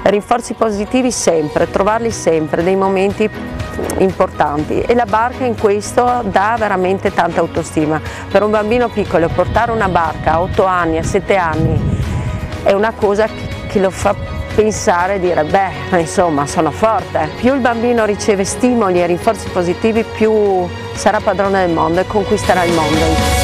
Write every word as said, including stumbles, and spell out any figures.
rinforzi positivi sempre, trovarli sempre, dei momenti importanti, e la barca in questo dà veramente tanta autostima. Per un bambino piccolo portare una barca a otto anni, a sette anni è una cosa che lo fa pensare e dire beh, insomma, sono forte. Più il bambino riceve stimoli e rinforzi positivi, più sarà padrone del mondo e conquisterà il mondo.